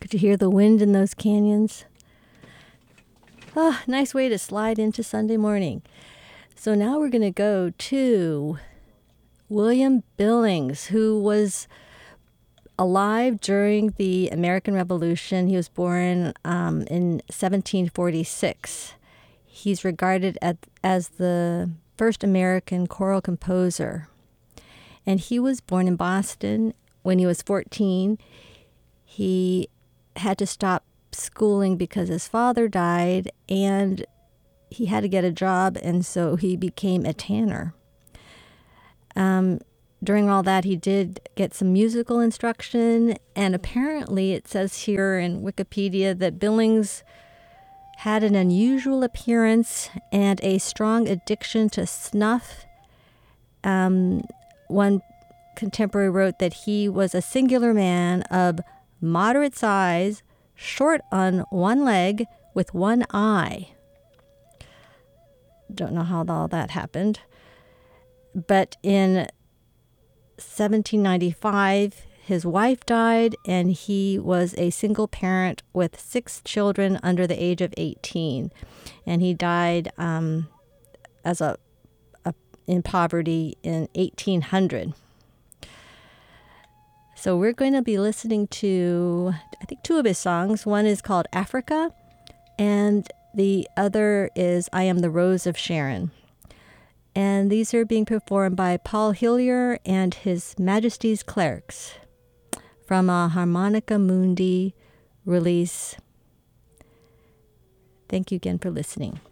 Could you hear the wind in those canyons? Ah, nice way to slide into Sunday morning. So now we're going to go to William Billings, who was alive during the American Revolution. He was born in 1746. He's regarded as the first American choral composer. And he was born in Boston. When he was 14, he had to stop schooling because his father died, and he had to get a job, and so he became a tanner. During all that, he did get some musical instruction, and apparently it says here in Wikipedia that Billings had an unusual appearance and a strong addiction to snuff. One contemporary wrote that he was a singular man of moderate size, short on one leg, with one eye. Don't know how all that happened. But in 1795, his wife died, and he was a single parent with 6 children under the age of 18. And he died in poverty in 1800. So we're going to be listening to, I think, 2 of his songs. One is called Africa, and the other is I Am the Rose of Sharon. And these are being performed by Paul Hillier and His Majesty's Clerics from a Harmonica Mundi release. Thank you again for listening.